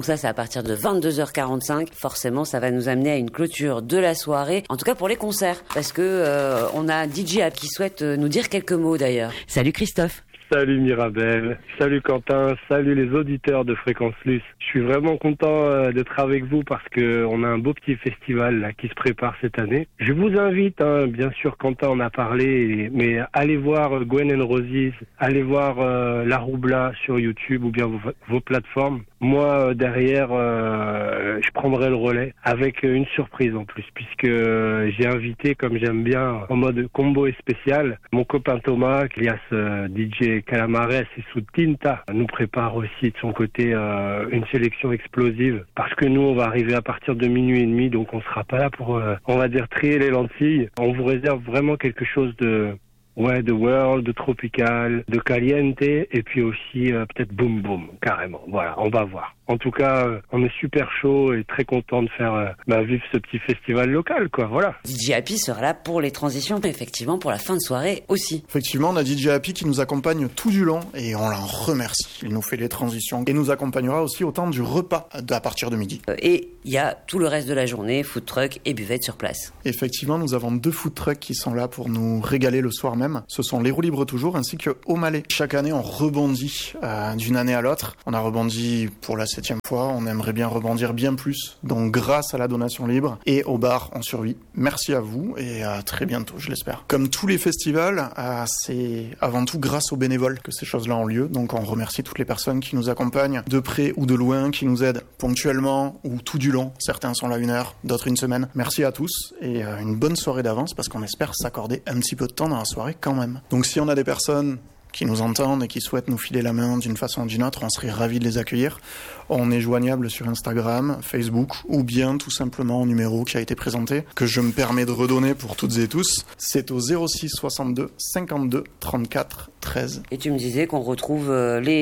Donc ça, c'est à partir de 22h45. Forcément, ça va nous amener à une clôture de la soirée. En tout cas pour les concerts. Parce que on a DJ App qui souhaite nous dire quelques mots d'ailleurs. Salut Christophe. Salut Mirabel, salut Quentin, salut les auditeurs de Fréquence Luce. Je suis vraiment content d'être avec vous parce que on a un beau petit festival là qui se prépare cette année. Je vous invite, bien sûr Quentin en a parlé, mais allez voir Gwen and Roses, allez voir La Roubla sur YouTube ou bien vos plateformes. Moi derrière, je prendrai le relais avec une surprise en plus puisque j'ai invité, comme j'aime bien, en mode combo et spécial, mon copain Thomas, alias DJ Calamares et sous Tinta nous prépare aussi de son côté une sélection explosive parce que nous on va arriver à partir de 00h30, donc on sera pas là pour on va dire trier les lentilles. On vous réserve vraiment quelque chose de world, de tropical, de caliente et puis aussi peut-être boom boom carrément. Voilà, on va voir. En tout cas, on est super chaud et très content de faire vivre ce petit festival local, quoi. Voilà. DJ Happy sera là pour les transitions, mais effectivement pour la fin de soirée aussi. Effectivement, on a DJ Happy qui nous accompagne tout du long et on l'en remercie. Il nous fait les transitions et nous accompagnera aussi au temps du repas à partir de midi. Et il y a tout le reste de la journée, food truck et buvette sur place. Effectivement, nous avons 2 food trucks qui sont là pour nous régaler le soir même. Ce sont les Roues Libres Toujours ainsi que Au Malais. Chaque année, on rebondit d'une année à l'autre. On a rebondi pour la 7e fois. On aimerait bien rebondir bien plus. Donc, grâce à la donation libre et au bar, on survit. Merci à vous et à très bientôt, je l'espère. Comme tous les festivals, c'est avant tout grâce aux bénévoles que ces choses-là ont lieu. Donc, on remercie toutes les personnes qui nous accompagnent de près ou de loin, qui nous aident ponctuellement ou tout du long. Certains sont là 1 heure, d'autres 1 semaine. Merci à tous et une bonne soirée d'avance parce qu'on espère s'accorder un petit peu de temps dans la soirée quand même. Donc si on a des personnes qui nous entendent et qui souhaitent nous filer la main d'une façon ou d'une autre, on serait ravis de les accueillir. On est joignable sur Instagram, Facebook ou bien tout simplement au numéro qui a été présenté, que je me permets de redonner pour toutes et tous. C'est au 06 62 52 34 13. Et tu me disais qu'on retrouve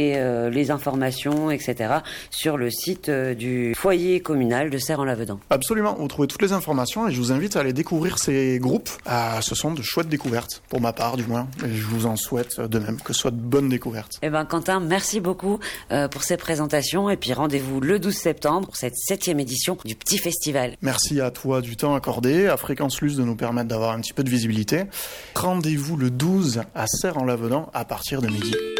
les informations, etc. sur le site du foyer communal de Serre-en-Lavedan. Absolument, vous trouvez toutes les informations et je vous invite à aller découvrir ces groupes. Ce sont de chouettes découvertes, pour ma part du moins, et je vous en souhaite de même que ce soit de bonnes découvertes. Eh ben Quentin, merci beaucoup pour ces présentations et puis rendez-vous le 12 septembre pour cette 7e édition du Petit Festival. Merci à toi du temps accordé, à Fréquence Luce de nous permettre d'avoir un petit peu de visibilité. Rendez-vous le 12 à Serre-en-Lavedan à partir de midi.